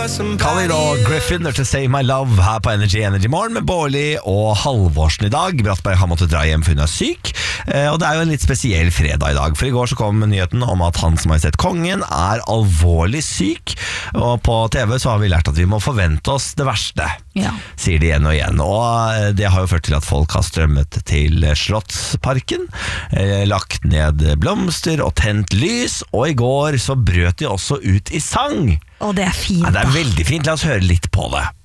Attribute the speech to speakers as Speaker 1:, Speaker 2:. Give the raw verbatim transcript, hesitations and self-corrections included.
Speaker 1: Khalid og Griffin to Say My Love her på Energy Energy Morgen med Bårli og Halvorsen i dag. Brattberg har måttet dra hjem for hun er syk, og det er jo en litt spesiell fredag i dag. For i går så kom nyheten om at Hans Majestet Kongen er alvorlig syk, og på T V så har vi lært at vi må forvente oss det verste, ja. Sier de igjen og igjen. Og det har jo ført til at folk har strømmet til Slottsparken, lagt ned blomster og tent lys, og i går så brøt de også ut i sang.
Speaker 2: Og det er fint,
Speaker 1: ja, det er veldig fint, la oss høre litt på det.